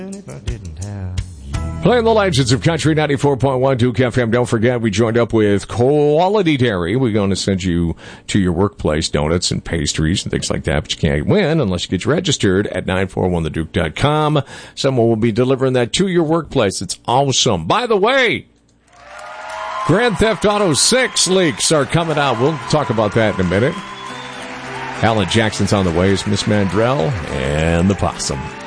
Playing the legends of Country 94.1 Duke FM. Don't forget, we joined up with Quality Dairy. We're going to send you to your workplace donuts and pastries and things like that, but you can't win unless you get registered at 941theduke.com. Someone will be delivering that to your workplace. It's awesome. By the way, Grand Theft Auto 6 leaks are coming out. We'll talk about that in a minute. Alan Jackson's on the way. It's Miss Mandrell and the Possum.